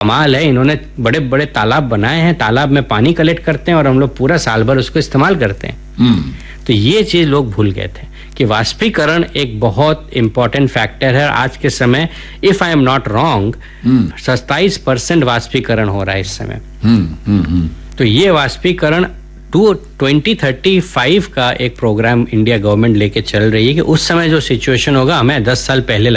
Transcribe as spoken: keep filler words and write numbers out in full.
कमाल है, इन्होंने बड़े बड़े तालाब बनाए हैं, तालाब में पानी कलेक्ट करते हैं और हम लोग पूरा साल भर उसको इस्तेमाल करते हैं। तो ये चीज लोग भूल गए थे कि वाष्पीकरण एक बहुत इंपॉर्टेंट फैक्टर है। आज के समय if I am not wrong सत्ताईस परसेंट वाष्पीकरण हो रहा है इस समय। तो ये वाष्पीकरण टू ट्वेंटी थर्टी फाइव का एक प्रोग्राम इंडिया गवर्नमेंट लेके चल रही है कि उस समय जो सिचुएशन होगा हमें दस साल पहले